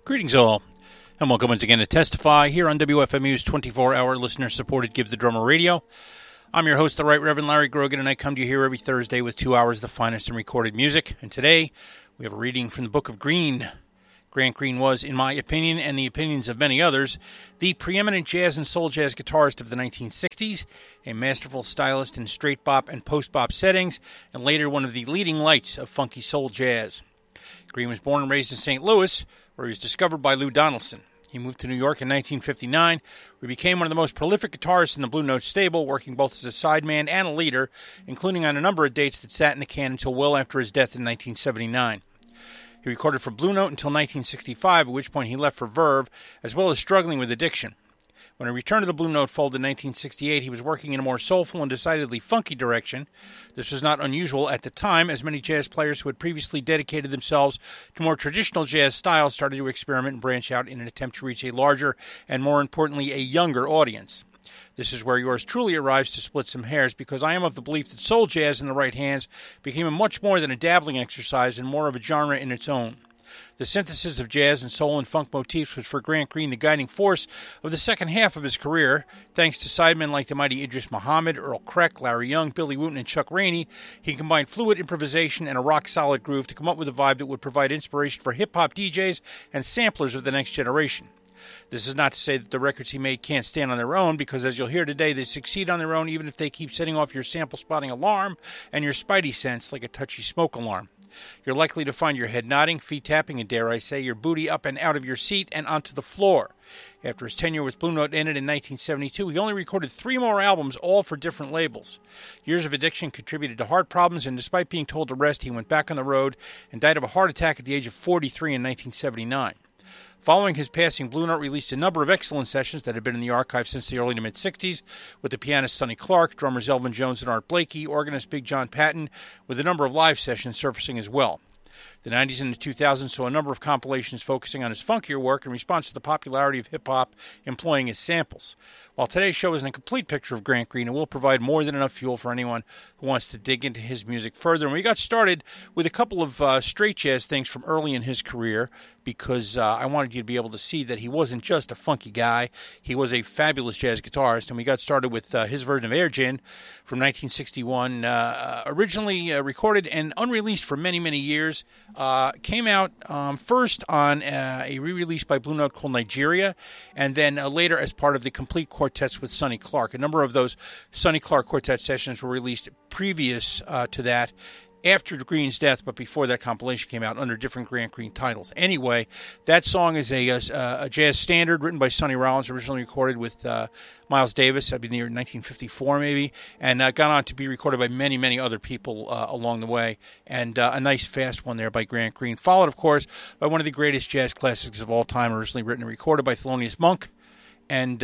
Greetings all, and welcome once again to Testify here on WFMU's 24-hour listener-supported Give the Drummer Radio. I'm your host, the Right Reverend Larry Grogan, and I come to you here every Thursday with 2 hours of the finest in recorded music. And today, we have a reading from the Book of Green. Grant Green was, in my opinion, and the opinions of many others, the preeminent jazz and soul jazz guitarist of the 1960s, a masterful stylist in straight bop and post-bop settings, and later one of the leading lights of funky soul jazz. Green was born and raised in St. Louis, where he was discovered by Lou Donaldson. He moved to New York in 1959, where he became one of the most prolific guitarists in the Blue Note stable, working both as a sideman and a leader, including on a number of dates that sat in the can until well after his death in 1979. He recorded for Blue Note until 1965, at which point he left for Verve, as well as struggling with addiction. When he returned to the Blue Note fold in 1968, he was working in a more soulful and decidedly funky direction. This was not unusual at the time, as many jazz players who had previously dedicated themselves to more traditional jazz styles started to experiment and branch out in an attempt to reach a larger and, more importantly, a younger audience. This is where yours truly arrives to split some hairs, because I am of the belief that soul jazz in the right hands became a much more than a dabbling exercise and more of a genre in its own. The synthesis of jazz and soul and funk motifs was for Grant Green the guiding force of the second half of his career. Thanks to sidemen like the mighty Idris Muhammad, Earl Kreck, Larry Young, Billy Wooten, and Chuck Rainey, he combined fluid improvisation and a rock-solid groove to come up with a vibe that would provide inspiration for hip-hop DJs and samplers of the next generation. This is not to say that the records he made can't stand on their own, because as you'll hear today, they succeed on their own even if they keep setting off your sample spotting alarm and your spidey sense like a touchy smoke alarm. You're likely to find your head nodding, feet tapping, and dare I say, your booty up and out of your seat and onto the floor. After his tenure with Blue Note ended in 1972, he only recorded 3 more albums, all for different labels. Years of addiction contributed to heart problems, and despite being told to rest, he went back on the road and died of a heart attack at the age of 43 in 1979. Following his passing, Blue Note released a number of excellent sessions that had been in the archive since the early to mid-'60s, with the pianist Sonny Clark, drummers Elvin Jones and Art Blakey, organist Big John Patton, with a number of live sessions surfacing as well. The 90s and the 2000s saw a number of compilations focusing on his funkier work in response to the popularity of hip-hop employing his samples. While today's show isn't a complete picture of Grant Green, it will provide more than enough fuel for anyone who wants to dig into his music further. And we got started with a couple of straight jazz things from early in his career, because I wanted you to be able to see that he wasn't just a funky guy. He was a fabulous jazz guitarist, and we got started with his version of Air Gin from 1961, originally recorded and unreleased for many, many years. Came out first on a re-release by Blue Note called Nigeria, and then later as part of the complete quartets with Sonny Clark. A number of those Sonny Clark quartet sessions were released previous to that, after Green's death, but before that compilation came out under different Grant Green titles. Anyway, that song is a jazz standard written by Sonny Rollins, originally recorded with Miles Davis, in the year 1954 maybe, and got on to be recorded by many, many other people along the way, and a nice fast one there by Grant Green. Followed, of course, by one of the greatest jazz classics of all time, originally written and recorded by Thelonious Monk, and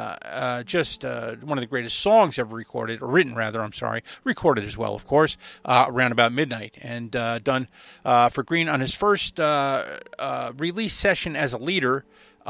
just one of the greatest songs ever recorded, or written rather, recorded as well, of course, around about midnight, and done for Green on his first release session as a leader,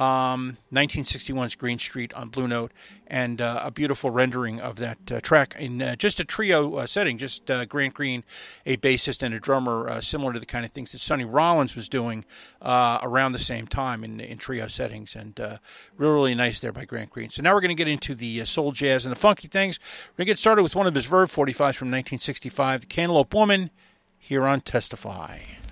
1961's Green Street on Blue Note, and a beautiful rendering of that track in just a trio setting, just Grant Green, a bassist and a drummer, similar to the kind of things that Sonny Rollins was doing around the same time in trio settings, and really nice there by Grant Green. So now we're going to get into the soul jazz and the funky things. We're going to get started with one of his Verve 45s from 1965, The Cantaloupe Woman, here on Testify.